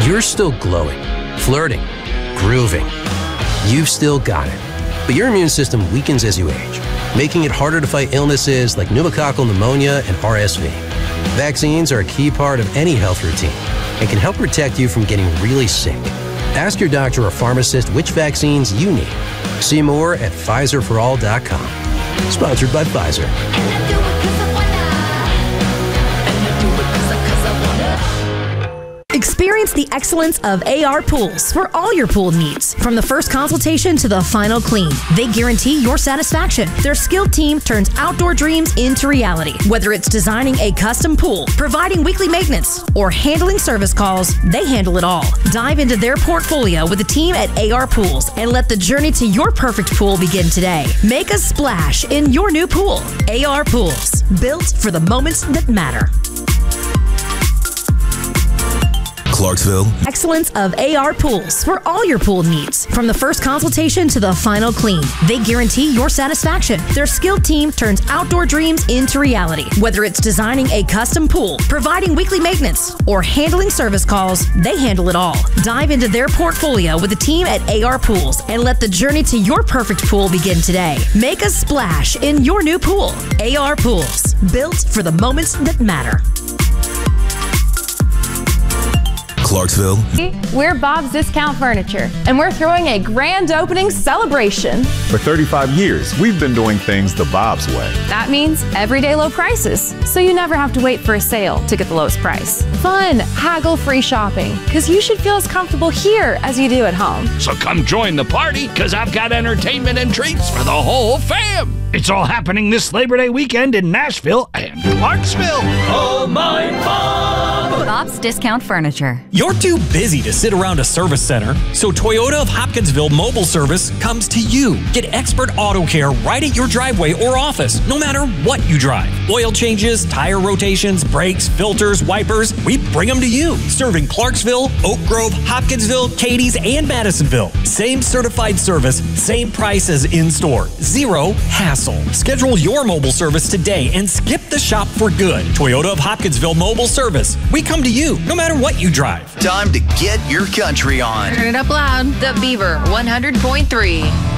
You're still glowing, flirting, grooving. You've still got it. But your immune system weakens as you age, making it harder to fight illnesses like pneumococcal pneumonia and RSV. Vaccines are a key part of any health routine and can help protect you from getting really sick. Ask your doctor or pharmacist which vaccines you need. See more at PfizerForAll.com. Sponsored by Pfizer. Experience the excellence of AR Pools for all your pool needs. From the first consultation to the final clean, they guarantee your satisfaction. Their skilled team turns outdoor dreams into reality. Whether it's designing a custom pool, providing weekly maintenance, or handling service calls, they handle it all. Dive into their portfolio with the team at AR Pools and let the journey to your perfect pool begin today. Make a splash in your new pool. AR Pools, built for the moments that matter. Clarksville. Excellence of AR Pools for all your pool needs. From the first consultation to the final clean, they guarantee your satisfaction. Their skilled team turns outdoor dreams into reality. Whether it's designing a custom pool, providing weekly maintenance, or handling service calls, they handle it all. Dive into their portfolio with the team at AR Pools and let the journey to your perfect pool begin today. Make a splash in your new pool. AR Pools, built for the moments that matter. Clarksville. We're Bob's Discount Furniture, and we're throwing a grand opening celebration. For 35 years, we've been doing things the Bob's way. That means everyday low prices, so you never have to wait for a sale to get the lowest price. Fun, haggle-free shopping, because you should feel as comfortable here as you do at home. So come join the party, because I've got entertainment and treats for the whole fam. It's all happening this Labor Day weekend in Nashville and Clarksville. Oh, my Bob! Bob's Discount Furniture. You're too busy to sit around a service center, so Toyota of Hopkinsville Mobile Service comes to you. Get expert auto care right at your driveway or office, no matter what you drive. Oil changes, tire rotations, brakes, filters, wipers, we bring them to you. Serving Clarksville, Oak Grove, Hopkinsville, Cadiz, and Madisonville. Same certified service, same price as in-store. Zero hassle. Schedule your mobile service today and skip the shop for good. Toyota of Hopkinsville Mobile Service. We come to you, no matter what you drive. Time to get your country on. Turn it up loud. The Beaver 100.3.